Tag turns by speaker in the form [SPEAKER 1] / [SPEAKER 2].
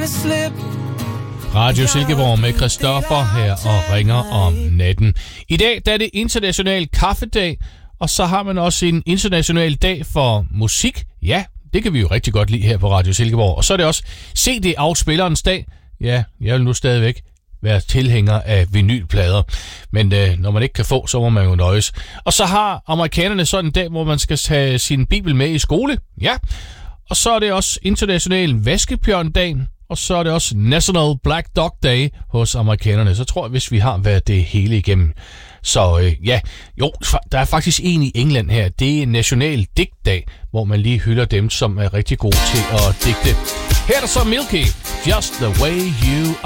[SPEAKER 1] Radio Silkeborg med Christoffer her og ringer om natten. I dag der er det international kaffedag, og så har man også en international dag for musik. Ja, det kan vi jo rigtig godt lide her på Radio Silkeborg. Og så er det også CD-afspillerens dag. Ja, jeg vil nu stadigvæk være tilhænger af vinylplader. Men når man ikke kan få, så må man jo nøjes. Og så har amerikanerne sådan en dag, hvor man skal tage sin bibel med i skole. Ja, og så er det også international vaskebjørndagen. Og så er det også National Black Dog Day hos amerikanerne. Så tror jeg, hvis vi har været det hele igennem. Så der er faktisk en i England her. Det er National Digtdag, hvor man lige hylder dem, som er rigtig gode til at digte. Her er der så Milky, Just the Way You